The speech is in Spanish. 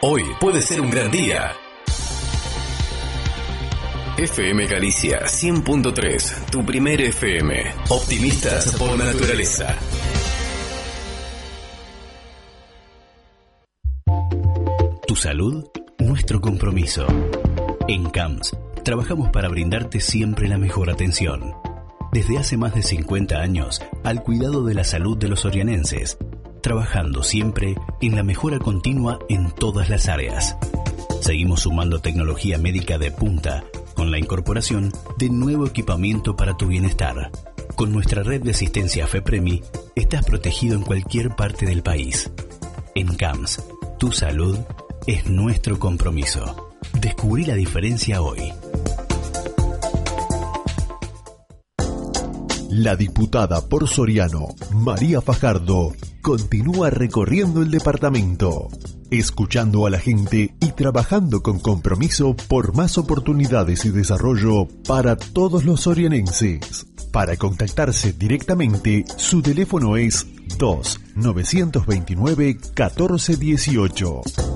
Hoy puede ser un gran día. FM Galicia 100.3, tu primer FM. Optimistas por naturaleza. Tu salud, nuestro compromiso. En CAMS, trabajamos para brindarte siempre la mejor atención. Desde hace más de 50 años, al cuidado de la salud de los sorianenses, trabajando siempre en la mejora continua en todas las áreas. Seguimos sumando tecnología médica de punta, con la incorporación de nuevo equipamiento para tu bienestar. Con nuestra red de asistencia FEPREMI, estás protegido en cualquier parte del país. En CAMS, tu salud es nuestro compromiso. Descubrí la diferencia hoy. La diputada por Soriano, María Fajardo, continúa recorriendo el departamento, escuchando a la gente y trabajando con compromiso por más oportunidades y desarrollo para todos los sorianenses. Para contactarse directamente, su teléfono es 2-929-1418.